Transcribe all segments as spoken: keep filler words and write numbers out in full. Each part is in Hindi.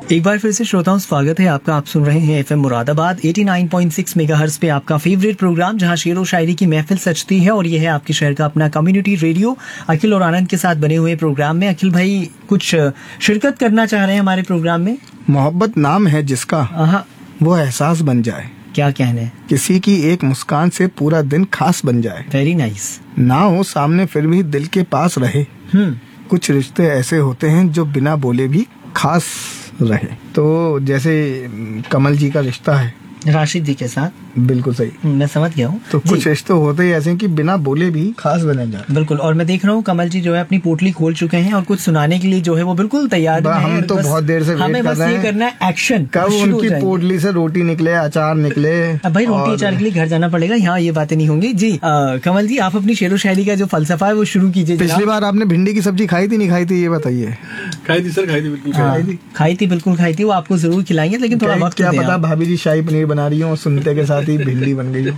एक बार फिर से श्रोताओं स्वागत है आपका। आप सुन रहे हैं एफएम मुरादाबाद नवासी पॉइंट छह मेगाहर्ट्ज पे आपका फेवरेट प्रोग्राम जहां शेर व शायरी की महफिल सजती है, और यह है आपके शहर का अपना कम्युनिटी रेडियो अखिल और आनंद के साथ बने हुए प्रोग्राम में। अखिल भाई कुछ शिरकत करना चाह रहे हैं हमारे प्रोग्राम में। मोहब्बत नाम है जिसका वो एहसास बन जाए, क्या कहने, किसी की एक मुस्कान से पूरा दिन खास बन जाए। Very nice. ना हो सामने फिर भी दिल के पास रहे, कुछ रिश्ते ऐसे होते हैं जो बिना बोले भी खास रहे। तो जैसे कमल जी का रिश्ता है राशिद जी के साथ, बिल्कुल सही, मैं समझ गया हूँ। तो कुछ रिश्ते होते ही ऐसे हैं कि बिना बोले भी खास बने जाते। बिल्कुल, और मैं देख रहा हूँ कमल जी जो है अपनी पोटली खोल चुके हैं और कुछ सुनाने के लिए जो है वो बिल्कुल तैयार हैं। हम तो बहुत देर से हमें बस ये करना है एक्शन, कब उनकी पोटली से रोटी निकले, अचार निकले। अब भाई रोटी अचार के लिए घर जाना पड़ेगा, यहाँ ये बातें नहीं होंगी जी। आ, कमल जी आप अपनी शेरो शायरी का जो फलसफा है वो शुरू कीजिए। पिछली बार आपने भिंडी की सब्जी खाई थी नहीं खाई थी ये बताइए। खाई थी सर, खाई थी, बिल्कुल खाई थी, बिल्कुल खाई थी। वो आपको जरूर खिलाएंगे, लेकिन थोड़ा वक्त क्या पता भाभी जी शाही पनीर बना रही हो, सुनते के साथ ही भिंडी बन गई।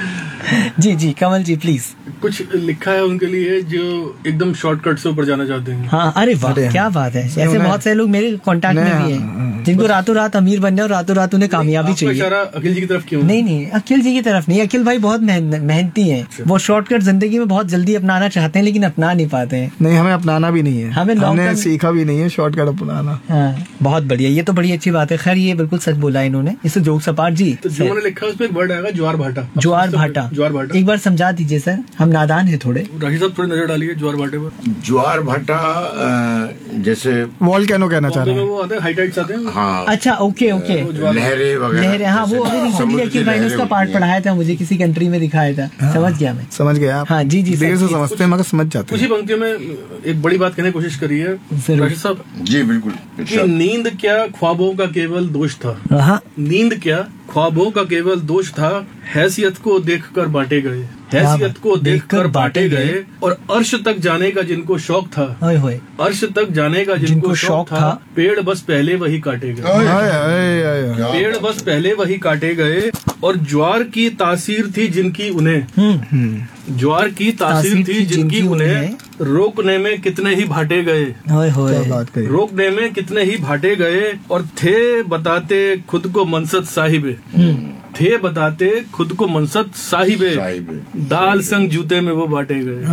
जी जी कमल जी प्लीज। कुछ लिखा है उनके लिए जो एकदम शॉर्टकट से ऊपर जाना चाहते हैं। हाँ, अरे वाह, क्या बात है। ऐसे बहुत सारे लोग मेरे कांटेक्ट में भी हैं जिनको रातों रात अमीर बनने और रातों रात उन्हें कामयाबी चाहिए। अखिल जी की तरफ क्यों? नहीं नहीं, अखिल जी की तरफ नहीं। अखिल भाई बहुत मेहनती हैं, वो शॉर्टकट जिंदगी में बहुत जल्दी अपनाना चाहते हैं लेकिन अपना नहीं पाते हैं। नहीं, हमें अपनाना भी नहीं है, हमें हमने सीखा भी नहीं है शॉर्टकट अपनाना। हाँ, बहुत बढ़िया, ये तो बड़ी अच्छी बात है। खैर ये बिल्कुल सच बोला इन्होंने। इसे जोग सपाट जी तो जो उन्होंने लिखा उसमें एक वर्ड आएगा ज्वार भाटा। ज्वार भाटा, ज्वार भाटा एक बार समझा दीजिए सर, हम नादान है थोड़े। राशिद साहब थोड़ी नजर डालिए ज्वार भाटे पर। ज्वार भाटा जैसे वॉल्केनो कहना चाह रहे हैं, वो आते हैं हाई टाइड्स आते हैं। हाँ, अच्छा ओके ओके, लहरें वगैरह। लहरें, हाँ वो अभी रिसेंटली अखिल भाई ने उसका पार्ट पढ़ाया था मुझे, किसी कंट्री में दिखाया था। समझ गया मैं, समझ गया आप। हाँ जी जी, देर से समझते हैं मगर समझ जाते हैं। कुछ ही पंक्तियों में एक बड़ी बात कहने की कोशिश करी है राशिद साहब। जी बिल्कुल। कि नींद क्या ख्वाबों का केवल दोष था, नींद क्या ख्वाबों का केवल दोष था, हैसियत को देखकर बांटे गए, हैसियत को देखकर बांटे गए, और अर्श तक जाने का जिनको शौक था, अर्श तक जाने का जिनको शौक था, पेड़ बस पहले वही काटे गए, पेड़ बस पहले वही काटे गए। और ज्वार की तासीर थी जिनकी उन्हें, ज्वार की तासीर थी जिनकी उन्हें, रोकने में कितने ही भाटे गए, रोकने में कितने ही भाटे गए। और थे बताते खुद को मनसद साहिबे, थे बताते खुद को मनसद साहिबे, दाल संग जूते में वो बांटे गए।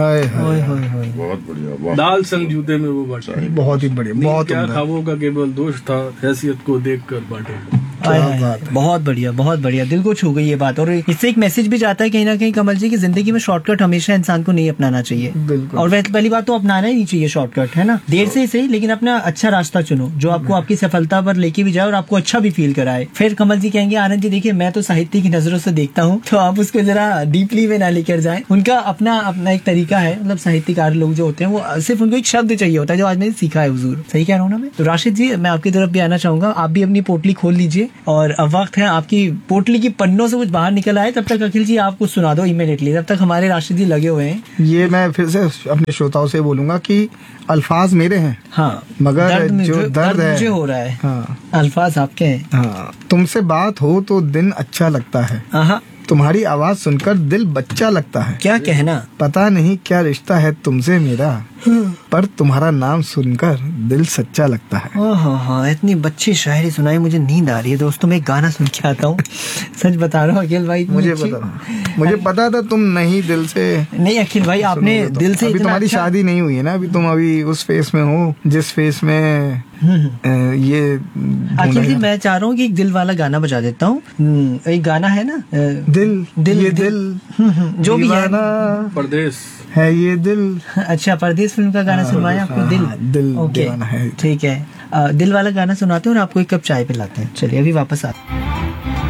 बहुत बढ़िया, दाल संग जूते में वो बांटे, बहुत ही बढ़िया, बहुत क्या ख्वाबों का केवल दोष था, हैसियत को देख कर बांटे गए। बहुत बढ़िया, बहुत बढ़िया, दिल को छू गई ये बात। और इससे एक मैसेज भी जाता है कहीं ना कहीं कमल जी की जिंदगी में शॉर्टकट हमेशा इंसान को नहीं अपनाना चाहिए। और वैसे पहली बात तो अपनाना ही नहीं चाहिए शॉर्टकट, है ना। देर से ही सही लेकिन अपना अच्छा रास्ता चुनो जो आपको आपकी सफलता पर लेके भी जाए और आपको अच्छा भी फील कराए। फिर कमल जी कहेंगे आनंद जी देखिए मैं तो साहित्य की नजरों से देखता हूँ, तो आप उसको जरा डीपली में ना लेकर जाए। उनका अपना अपना एक तरीका है, मतलब साहित्यकार लोग जो होते हैं वो सिर्फ उनको एक शब्द चाहिए होता है जो आज मैंने सीखा है हुजूर। सही कह रहा हूँ ना मैं? तो राशिद जी मैं आपकी तरफ भी आना चाहूंगा, आप भी अपनी पोटली खोल लीजिए और अब वक्त है आपकी पोटली की पन्नों से कुछ बाहर निकल आए। तब तक अखिल जी आप कुछ सुना दो इमीडिएटली, तब तक हमारे राशिद जी लगे हुए हैं। ये मैं फिर से अपने श्रोताओं से बोलूंगा कि अल्फाज मेरे हैं, हाँ, मगर दर्द जो दर्द, दर्द है मुझे हो रहा है, हाँ, अल्फाज आपके हैं। हाँ, तुमसे बात हो तो दिन अच्छा लगता है, हाँ, तुम्हारी आवाज सुनकर दिल बच्चा लगता है। क्या कहना, पता नहीं क्या रिश्ता है तुमसे मेरा, पर तुम्हारा नाम सुनकर दिल सच्चा लगता है। हाँ हाँ, इतनी बच्ची शायरी सुनाई, मुझे नींद आ रही है दोस्तों। मैं एक गाना सुन के आता हूँ, सच बता रहा हूँ अखिल भाई। मुझे पता मुझे पता था तुम नहीं दिल से नहीं अखिल भाई, आपने दिल से। अभी तुम्हारी अच्छा... शादी नहीं हुई है ना, अभी तुम अभी उस फेस में हो जिस फेस में ये। अखिल जी मैं चाह रहा हूँ कि एक दिल वाला गाना बजा देता हूँ। एक गाना है ना, दिल दिल ये दिल जो भी है, परदेश है ये दिल। अच्छा, परदेश फिल्म का गाना सुनवाया आपको? दिल दिल ओके, ठीक है। दिल वाला गाना सुनाते हैं और आपको एक कप चाय पिलाते हैं। चलिए अभी वापस आते हैं।